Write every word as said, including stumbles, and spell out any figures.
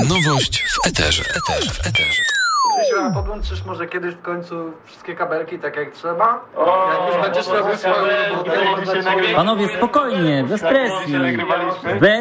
Nowość w eterze. W eterze. W eterze. Krzysiu, a podłączysz może kiedyś w końcu wszystkie kabelki tak jak trzeba? Jak już będziesz robił swoją robotę. Panowie, spokojnie, bez presji. Bez